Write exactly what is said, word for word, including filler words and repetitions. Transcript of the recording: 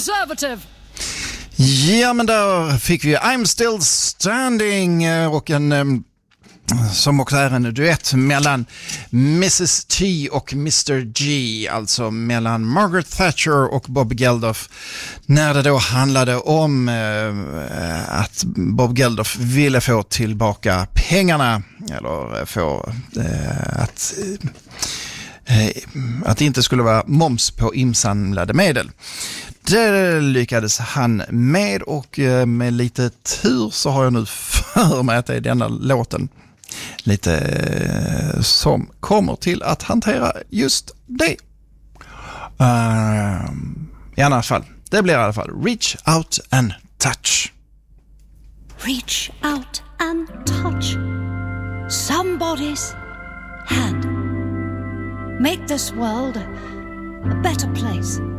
conservative. Ja, men där fick vi I'm Still Standing och en som också är en duett mellan missus T och mister G, alltså mellan Margaret Thatcher och Bob Geldof, när det då handlade om eh, att Bob Geldof ville få tillbaka pengarna, eller få eh, att eh, att det inte skulle vara moms på insamlade medel. Det lyckades han med, och med lite tur så har jag nu för mig att det är denna låten lite som kommer till att hantera just det. Uh, I alla fall, det blir i alla fall Reach Out and Touch. Reach out and touch somebody's hand. Make this world a better place.